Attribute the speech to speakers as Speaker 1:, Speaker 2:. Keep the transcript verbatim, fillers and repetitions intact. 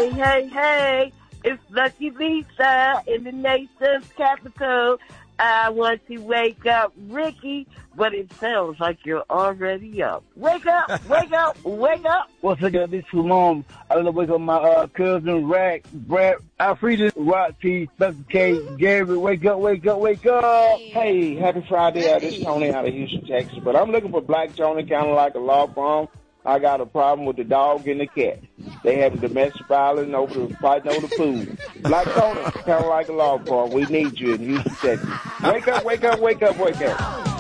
Speaker 1: Hey, hey, hey, it's Lucky Lisa in the nation's capital. I want to wake up Ricky, but it sounds like you're already up. Wake up, wake up, wake up.
Speaker 2: Once again, this too long. I want to wake up my uh, cousin, Rack, Brad, Alfreda, Rocky, Doctor K, Gary. Wake up, wake up, wake up.
Speaker 3: Hey, happy Friday. Uh, this is Tony out of Houston, Texas. But I'm looking for Black Tony, kind of like a law firm. I got a problem with the dog and the cat. They having domestic violence over the fighting over the food. Black Tony, kind of like a law firm. We need you in Houston, Texas. Wake up, wake up, wake up, wake up.